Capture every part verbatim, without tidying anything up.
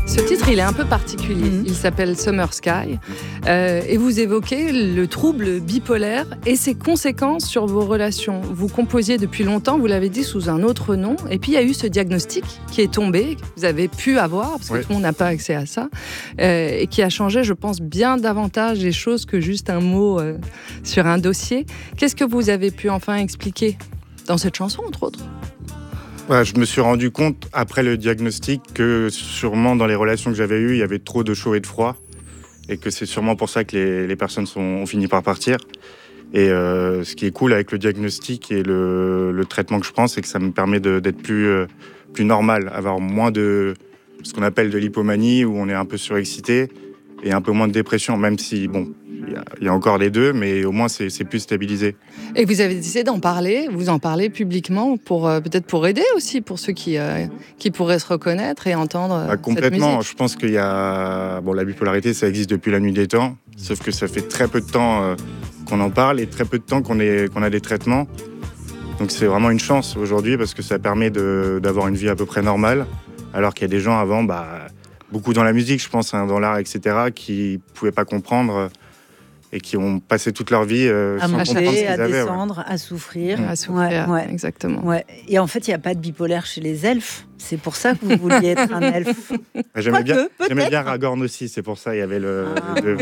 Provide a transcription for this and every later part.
Ce titre, il est un peu particulier. Mmh. Il s'appelle Summer Sky. Euh, et vous évoquez le trouble bipolaire et ses conséquences sur vos relations. Vous composiez depuis longtemps, vous l'avez dit, sous un autre nom. Et puis, il y a eu ce diagnostic qui est tombé, que vous avez pu avoir, parce que oui. tout le monde n'a pas accès à ça, euh, et qui a changé, je pense, bien davantage les choses que juste un mot euh, sur un dossier. Qu'est-ce que vous avez pu enfin expliquer dans cette chanson, entre autres ? Ouais, je me suis rendu compte, après le diagnostic, que sûrement dans les relations que j'avais eues, il y avait trop de chaud et de froid. Et que c'est sûrement pour ça que les, les personnes sont, ont fini par partir. Et euh, ce qui est cool avec le diagnostic et le, le traitement que je prends, c'est que ça me permet de, d'être plus, euh, plus normal, avoir moins de ce qu'on appelle de l'hypomanie, où on est un peu surexcité, et un peu moins de dépression, même si, bon, il y, y a encore les deux, mais au moins c'est, c'est plus stabilisé. Et vous avez décidé d'en parler, vous en parlez publiquement, pour, euh, peut-être pour aider aussi, pour ceux qui, euh, qui pourraient se reconnaître et entendre euh, bah, complètement, cette musique. Je pense qu'il y a... Bon, la bipolarité, ça existe depuis la nuit des temps, sauf que ça fait très peu de temps euh, qu'on en parle et très peu de temps qu'on, est, qu'on a des traitements. Donc c'est vraiment une chance aujourd'hui, parce que ça permet de, d'avoir une vie à peu près normale, alors qu'il y a des gens avant... Bah, beaucoup dans la musique, je pense, hein, dans l'art, et cetera, qui ne pouvaient pas comprendre euh, et qui ont passé toute leur vie euh, à sans manger, comprendre ce qu'ils à avaient. descendre, ouais. à souffrir. À souffrir, ouais, ouais. exactement. Ouais. Et en fait, il n'y a pas de bipolaire chez les elfes. C'est pour ça que vous vouliez être un elfe. J'aimais bien, que, j'aimais bien Aragorn aussi, c'est pour ça, il y avait le... Ah. le...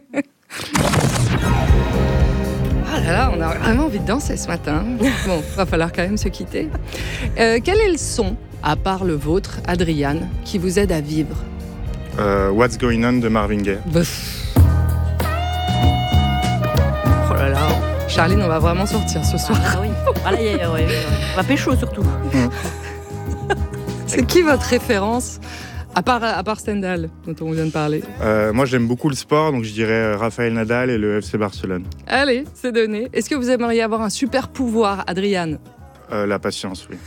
Ah là là, on a vraiment envie de danser ce matin. Bon, va falloir quand même se quitter. Euh, quel est le son, à part le vôtre, Adriane, qui vous aide à vivre ? Euh, What's Going On de Marvin Gaye. Bouf. Oh là là, Charline, on va vraiment sortir ce soir. Ah oui, ah, là, y a, ouais, ouais. On va pécho surtout. C'est qui votre référence, à part, à part Stendhal, dont on vient de parler ? euh, Moi, j'aime beaucoup le sport, donc je dirais Rafael Nadal et le F C Barcelone. Allez, c'est donné. Est-ce que vous aimeriez avoir un super pouvoir, Adriane ? euh, La patience, oui.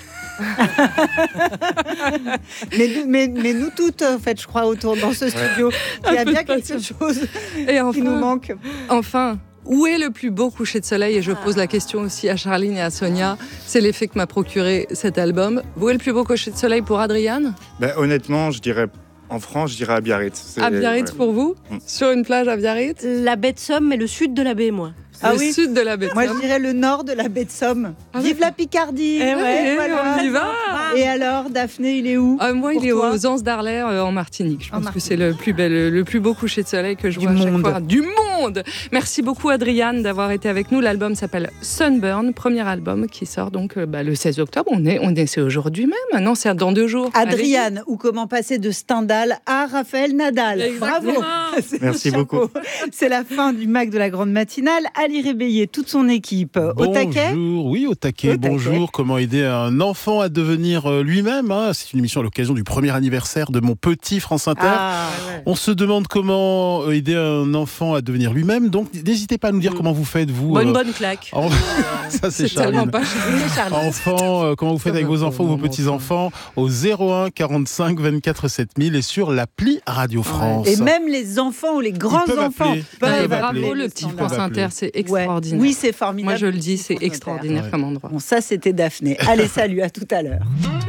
mais, mais, mais nous toutes, en fait, je crois, autour dans ce studio, il y a bien quelque chose et enfin, qui nous manque. Enfin, où est le plus beau coucher de soleil ? Et je pose la question aussi à Charline et à Sonia. C'est l'effet que m'a procuré cet album. Où est le plus beau coucher de soleil pour Adriane ? Ben, honnêtement, je dirais... En France, je dirais à Biarritz. C'est... À Biarritz ouais. pour vous ? mmh. Sur une plage à Biarritz ? La baie de Somme, mais le sud de la baie, moi. Ah le oui. sud de la baie de Moi, Somme. je dirais le nord de la baie de Somme. Ah, Vive la Picardie. Eh ouais, voilà. On y va. Et alors, Daphné, il est où ? ah, Moi, il est toi aux Anses d'Arler, euh, en Martinique. Je en pense Martinique. que c'est le plus, bel, le plus beau coucher de soleil que je du vois à chaque monde. fois. Du monde. Merci beaucoup, Adriane, d'avoir été avec nous. L'album s'appelle Sunburn, premier album qui sort donc euh, bah, le seize octobre. On est, on est, c'est aujourd'hui même. Non, c'est dans deux jours. Adriane, ou comment passer de Stendhal à Raphaël Nadal. Exactement. Bravo. Merci beaucoup. C'est la fin du Mac de la Grande Matinale. Ali Réveillé, toute son équipe, au taquet. Bonjour, oui, au taquet. Au Bonjour, taquet. Comment aider un enfant à devenir lui-même, hein. C'est une émission à l'occasion du premier anniversaire de mon petit France Inter. Ah, ouais. On se demande comment aider un enfant à devenir lui-même. Donc, n'hésitez pas à nous dire mmh. comment vous faites, vous. Bonne, euh... bonne claque. En... Ça, c'est, c'est Charline. Pas Enfant, euh, comment vous faites avec vos enfants ou vos petits-enfants au zéro un quarante-cinq vingt-quatre sept mille et sur l'appli Radio France. Et même les enfants ou les grands-enfants peuvent Bravo, le petit France Inter, c'est extraordinaire. Ouais. Oui, c'est formidable. Moi, je le dis, c'est extraordinaire ouais. comme endroit. Bon, ça, c'était Daphné. Allez, salut, à tout à l'heure.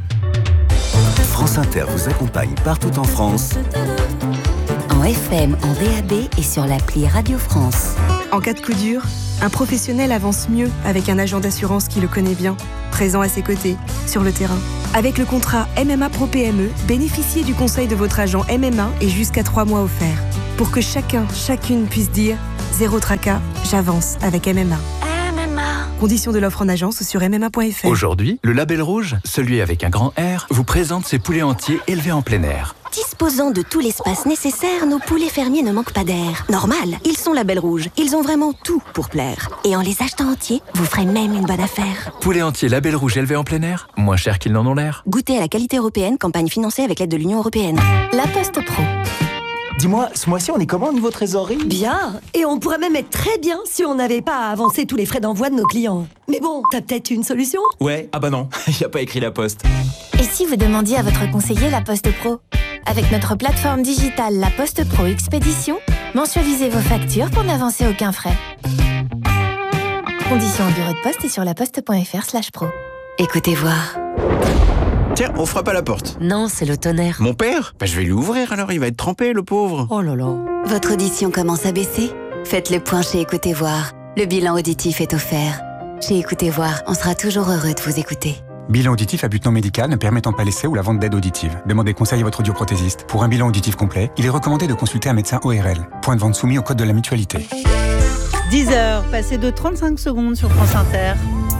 France Inter vous accompagne partout en France. En F M, en D A B et sur l'appli Radio France. En cas de coup dur, un professionnel avance mieux avec un agent d'assurance qui le connaît bien, présent à ses côtés, sur le terrain. Avec le contrat M M A Pro P M E, bénéficiez du conseil de votre agent M M A et jusqu'à trois mois offerts. Pour que chacun, chacune puisse dire « Zéro tracas, j'avance avec M M A ». M M A. Conditions de l'offre en agence sur m m a point f r. Aujourd'hui, le Label Rouge, celui avec un grand R, vous présente ses poulets entiers élevés en plein air. Disposant de tout l'espace nécessaire, nos poulets fermiers ne manquent pas d'air. Normal, ils sont Label Rouge. Ils ont vraiment tout pour plaire. Et en les achetant entiers, vous ferez même une bonne affaire. Poulets entiers Label Rouge élevés en plein air, moins cher qu'ils n'en ont l'air. Goûtez à la qualité européenne, campagne financée avec l'aide de l'Union européenne. La Poste Pro. Dis-moi, ce mois-ci, on est comment au niveau trésorerie ? Bien, et on pourrait même être très bien si on n'avait pas à avancer tous les frais d'envoi de nos clients. Mais bon, t'as peut-être une solution ? Ouais, ah bah non, il n'y a pas écrit la Poste. Et si vous demandiez à votre conseiller la Poste Pro ? Avec notre plateforme digitale La Poste Pro Expédition, mensualisez vos factures pour n'avancer aucun frais. Conditions en bureau de poste et sur laposte point f r slash pro. Écoutez voir. Tiens, on frappe à la porte. Non, c'est le tonnerre. Mon père? Bah, je vais lui ouvrir alors, il va être trempé, le pauvre. Oh là là. Votre audition commence à baisser? Faites le point chez Écoutez Voir. Le bilan auditif est offert. Chez Écoutez Voir, on sera toujours heureux de vous écouter. Bilan auditif à but non médical ne permettant pas l'essai ou la vente d'aide auditive. Demandez conseil à votre audioprothésiste. Pour un bilan auditif complet, il est recommandé de consulter un médecin O R L. Point de vente soumis au code de la mutualité. dix heures, passé de trente-cinq secondes sur France Inter.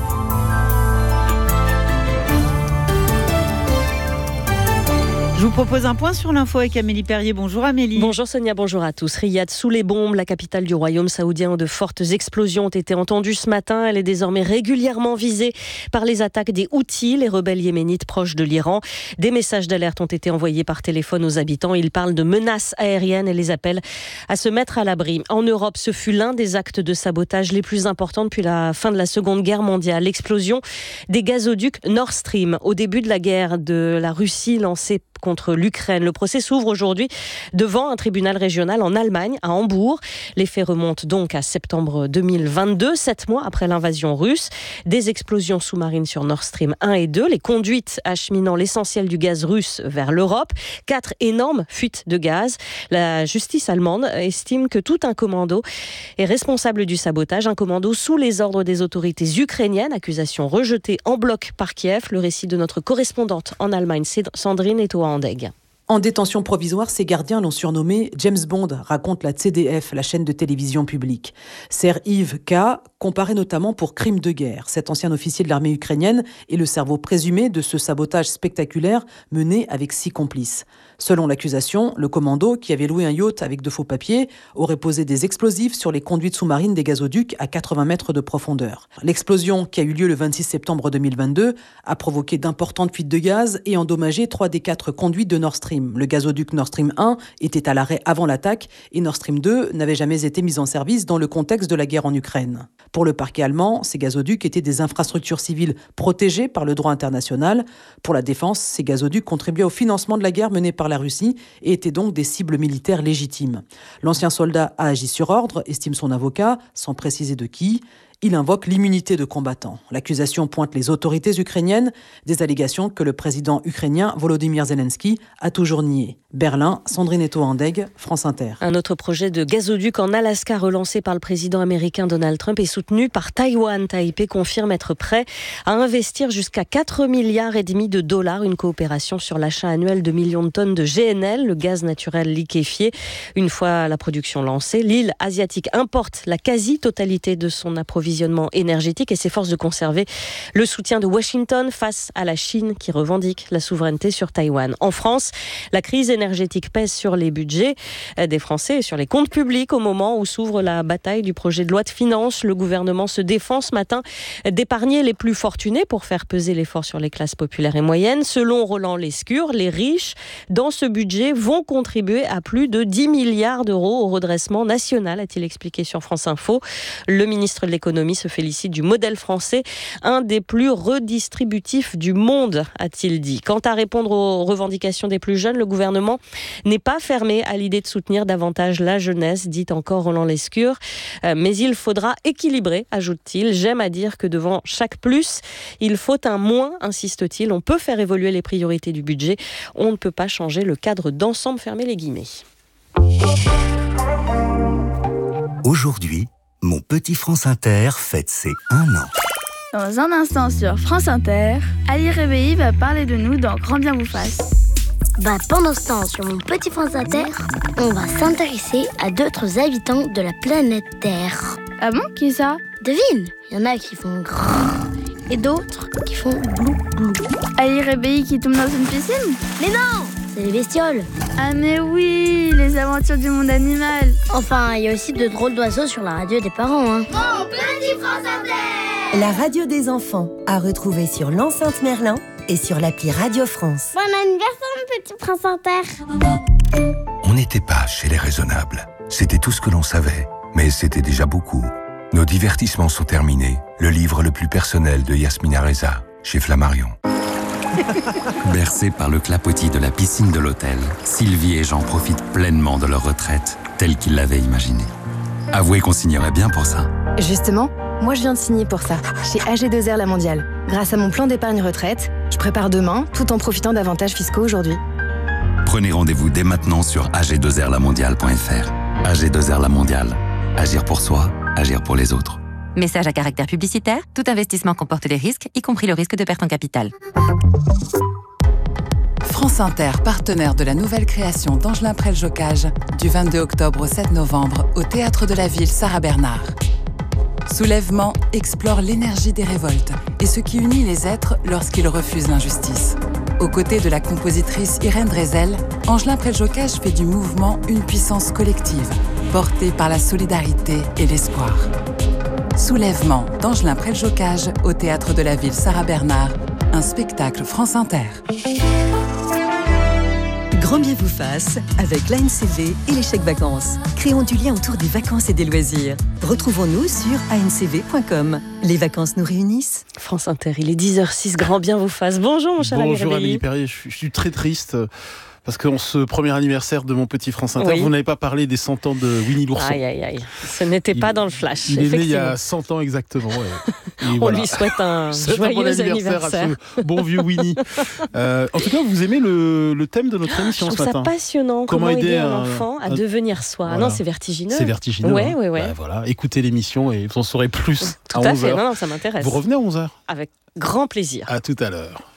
Je vous propose un point sur l'info avec Amélie Perrier. Bonjour Amélie. Bonjour Sonia, bonjour à tous. Riyad sous les bombes, la capitale du royaume saoudien où de fortes explosions ont été entendues ce matin. Elle est désormais régulièrement visée par les attaques des Houthis, les rebelles yéménites proches de l'Iran. Des messages d'alerte ont été envoyés par téléphone aux habitants. Ils parlent de menaces aériennes et les appellent à se mettre à l'abri. En Europe, ce fut l'un des actes de sabotage les plus importants depuis la fin de la Seconde Guerre mondiale. L'explosion des gazoducs Nord Stream au début de la guerre de la Russie lancée contre l'Ukraine. Le procès s'ouvre aujourd'hui devant un tribunal régional en Allemagne, à Hambourg. Les faits remontent donc à septembre deux mille vingt-deux, sept mois après l'invasion russe. Des explosions sous-marines sur Nord Stream un et deux, les conduites acheminant l'essentiel du gaz russe vers l'Europe. Quatre énormes fuites de gaz. La justice allemande estime que tout un commando est responsable du sabotage. Un commando sous les ordres des autorités ukrainiennes. Accusation rejetée en bloc par Kiev. Le récit de notre correspondante en Allemagne, Sandrine Etoa. En détention provisoire, ses gardiens l'ont surnommé James Bond, raconte la C D F, la chaîne de télévision publique. Ser Yves K, comparé notamment pour crime de guerre. Cet ancien officier de l'armée ukrainienne est le cerveau présumé de ce sabotage spectaculaire mené avec six complices. Selon l'accusation, le commando, qui avait loué un yacht avec de faux papiers, aurait posé des explosifs sur les conduites sous-marines des gazoducs à quatre-vingts mètres de profondeur. L'explosion, qui a eu lieu le vingt-six septembre deux mille vingt-deux, a provoqué d'importantes fuites de gaz et endommagé trois des quatre conduites de Nord Stream. Le gazoduc Nord Stream un était à l'arrêt avant l'attaque et Nord Stream deux n'avait jamais été mis en service dans le contexte de la guerre en Ukraine. Pour le parquet allemand, ces gazoducs étaient des infrastructures civiles protégées par le droit international. Pour la défense, ces gazoducs contribuaient au financement de la guerre menée par la Russie et étaient donc des cibles militaires légitimes. L'ancien soldat a agi sur ordre, estime son avocat, sans préciser de qui. Il invoque l'immunité de combattant. L'accusation pointe les autorités ukrainiennes, des allégations que le président ukrainien Volodymyr Zelensky a toujours niées. Berlin, Sandrine Etoa-Andeg, France Inter. Un autre projet de gazoduc en Alaska relancé par le président américain Donald Trump est soutenu par Taïwan. Taipei confirme être prêt à investir jusqu'à quatre milliards et demi de dollars, une coopération sur l'achat annuel de millions de tonnes de G N L, le gaz naturel liquéfié. Une fois la production lancée, l'île asiatique importe la quasi-totalité de son approvisionnement énergétique et s'efforce de conserver le soutien de Washington face à la Chine qui revendique la souveraineté sur Taïwan. En France, la crise énergétique pèse sur les budgets des Français et sur les comptes publics au moment où s'ouvre la bataille du projet de loi de finances. Le gouvernement se défend ce matin d'épargner les plus fortunés pour faire peser l'effort sur les classes populaires et moyennes. Selon Roland Lescure, les riches, dans ce budget, vont contribuer à plus de dix milliards d'euros au redressement national, a-t-il expliqué sur France Info. Le ministre de l'économie se félicite du modèle français, un des plus redistributifs du monde, a-t-il dit. Quant à répondre aux revendications des plus jeunes, le gouvernement n'est pas fermé à l'idée de soutenir davantage la jeunesse, dit encore Roland Lescure. Euh, mais il faudra équilibrer, ajoute-t-il. J'aime à dire que devant chaque plus, il faut un moins, insiste-t-il. On peut faire évoluer les priorités du budget. On ne peut pas changer le cadre d'ensemble, fermez les guillemets. Aujourd'hui, mon petit France Inter fête ses un an. Dans un instant sur France Inter, Ali Réveillé va parler de nous dans Grand Bien vous fasse. Bah pendant ce temps, sur mon petit France Inter, on va s'intéresser à d'autres habitants de la planète Terre. Ah bon, qui ça? Devine, il y en a qui font grrr et d'autres qui font blou blou. Ali Réveillé qui tombe dans une piscine? Mais non, c'est les bestioles. Ah mais oui, les aventures du monde animal. Enfin, il y a aussi de drôles d'oiseaux sur la radio des parents. Hein. Mon petit France Inter! La radio des enfants, à retrouver sur l'enceinte Merlin et sur l'appli Radio France. Bon anniversaire, mon petit France Inter! On n'était pas chez les raisonnables. C'était tout ce que l'on savait, mais c'était déjà beaucoup. Nos divertissements sont terminés. Le livre le plus personnel de Yasmina Reza, chez Flammarion. Bercés par le clapotis de la piscine de l'hôtel, Sylvie et Jean profitent pleinement de leur retraite, telle qu'ils l'avaient imaginée. Avouez qu'on signerait bien pour ça. Justement, moi je viens de signer pour ça, chez A G deux R La Mondiale. Grâce à mon plan d'épargne retraite, je Je prépare demain, tout en profitant d'avantages fiscaux aujourd'hui. Prenez rendez-vous dès maintenant sur a g deux r la mondiale point f r. A G deux R La Mondiale. Agir pour soi, agir pour les autres. Message à caractère publicitaire. Tout investissement comporte des risques, y compris le risque de perte en capital. France Inter, partenaire de la nouvelle création d'Angelin Prel-Jocage, du vingt-deux octobre au sept novembre, au Théâtre de la Ville Sarah Bernard. Soulèvement explore l'énergie des révoltes et ce qui unit les êtres lorsqu'ils refusent l'injustice. Aux côtés de la compositrice Irène Drezel, Angelin Prel-Jocage fait du mouvement une puissance collective, portée par la solidarité et l'espoir. Soulèvement d'Angelin Prel-Jocage au Théâtre de la Ville Sarah Bernard, un spectacle France Inter. Grand bien vous fasse avec l'A N C V et les chèques vacances. Créons du lien autour des vacances et des loisirs. Retrouvons-nous sur a n c v point com. Les vacances nous réunissent. France Inter, il est dix heures six, grand bien vous fasse. Bonjour mon cher Bonjour Amélie Amélie Perrier, je suis très triste. Parce qu'en ce premier anniversaire de mon petit France Inter, oui. vous n'avez pas parlé des cent ans de Winnie l'ourson. Aïe, aïe, aïe. Ce n'était pas dans le flash. Il est né il y a cent ans exactement. Et, et On voilà. lui souhaite un joyeux bon anniversaire, anniversaire à ce bon vieux Winnie. euh, en tout cas, vous aimez le, le thème de notre émission ce matin. Je trouve ça passionnant. Comment, Comment aider un, un enfant à un... devenir soi. Voilà. Non, c'est vertigineux. C'est vertigineux. Ouais, hein. ouais, ouais. Bah, voilà. Écoutez l'émission et vous en saurez plus tout à, à onze heures. fait. Non, non, ça m'intéresse. Vous revenez à onze heures. Avec grand plaisir. À tout à l'heure.